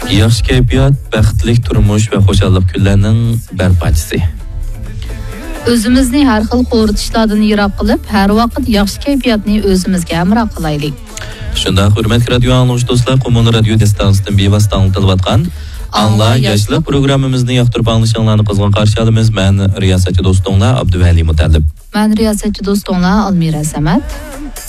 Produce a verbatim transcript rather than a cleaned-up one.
Yaxshi kayfiyat, baxtli turmush va xo'jallik kunlarining barpochisi. O'zimizni har xil qo'rqitishlardan yiroq qilib, har vaqt yaxshi kayfiyatni o'zimizga amroq qilaylik. Shunda hurmatli radio anglovchi do'stlar, Kommunal radio distansiyadan bevosita anglatilgan Angla yoshlik programmamizni yoqtirib anglashingizni qizg'in qarshi olamiz. Men riyosatchi do'stinglar Abduvali Mutallib. Men riyosatchi do'stinglar Almira Samat.